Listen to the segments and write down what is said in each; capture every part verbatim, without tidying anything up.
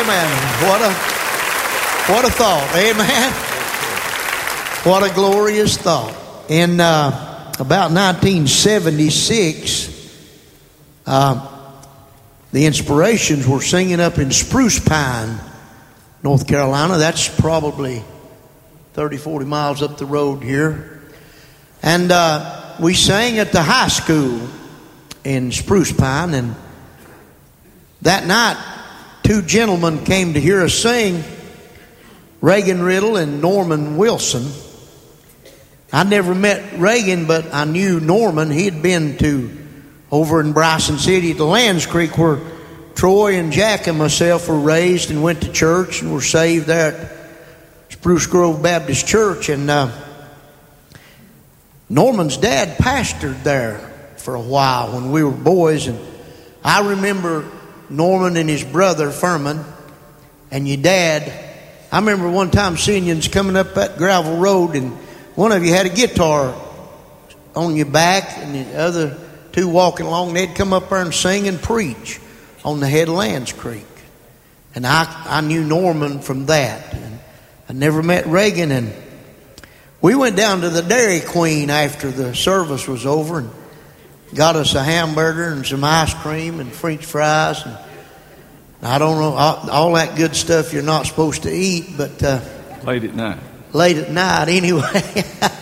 Amen. What a what a thought. Amen. What a glorious thought. In uh, about nineteen seventy-six, uh, the Inspirations were singing up in Spruce Pine, North Carolina. That's probably thirty, forty miles up the road here. And uh, we sang at the high school in Spruce Pine. And that night, two gentlemen came to hear us sing, Reagan Riddle and Norman Wilson. I never met Reagan, but I knew Norman. He had been to over in Bryson City at the Lands Creek, where Troy and Jack and myself were raised and went to church and were saved there at Spruce Grove Baptist Church. And uh, Norman's dad pastored there for a while when we were boys. And I remember Norman and his brother Furman and your dad. I remember one time seeing you coming up that gravel road, and one of you had a guitar on your back, and the other two walking along. They'd come up there and sing and preach on the head of Lands Creek. And I, I knew Norman from that. And I never met Reagan. And we went down to the Dairy Queen after the service was over and got us a hamburger and some ice cream and French fries. And I don't know, all, all that good stuff you're not supposed to eat, but uh, late at night. Late at night, anyway.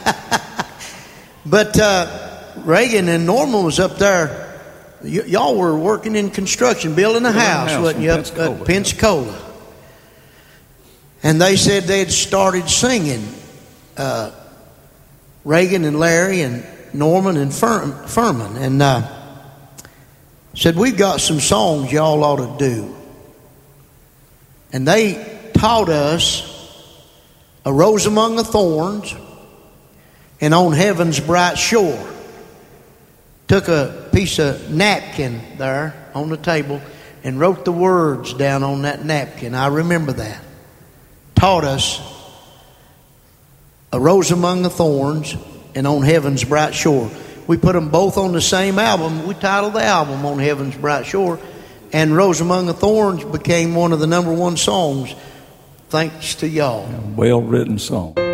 But uh, Reagan and Norman was up there. Y- y'all were working in construction, building a house, house wasn't you, up Pensacola. at Pensacola. And they said they'd started singing. Uh, Reagan and Larry and Norman and Fur- Furman. And uh, said, we've got some songs y'all ought to do. And they taught us A Rose Among the Thorns and On Heaven's Bright Shore. Took a piece of napkin there on the table and wrote the words down on that napkin. I remember that. Taught us A Rose Among the Thorns and On Heaven's Bright Shore. We put them both on the same album. We titled the album On Heaven's Bright Shore. And Rose Among the Thorns became one of the number one songs, thanks to y'all. Well-written song.